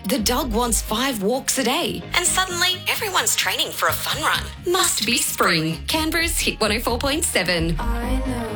The dog wants 5 walks a day. And suddenly, everyone's training for a fun run. Must be spring. Canberra's Hit 104.7. I know.